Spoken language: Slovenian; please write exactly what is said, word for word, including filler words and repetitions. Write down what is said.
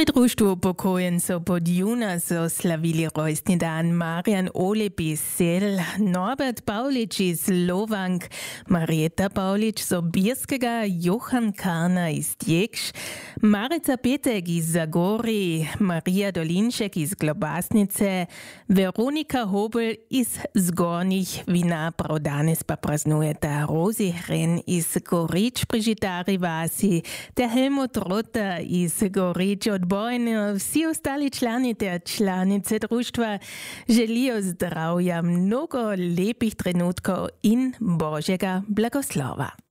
Pri društvu upokojencev Podjuna so slavili rojstni dan Marjan Olepi Sel, Norbert Pavlič iz Lovank, Marjeta Pavlič z Obirskega, Johan Karna iz Djekš, Marica Petek iz Zagorij, Marija Dolinšek iz Globasnice, Veronika Hobel iz Zgornjih Vina, prav danes pa praznujeta Rozi Hren iz Gorič pri Žitari vasi, ter Helmut Rotter iz Gorič. Odbojno vsi ostali člani ter članice društva želijo zdravja, mnogo lepih trenutkov in Božjega blagoslova.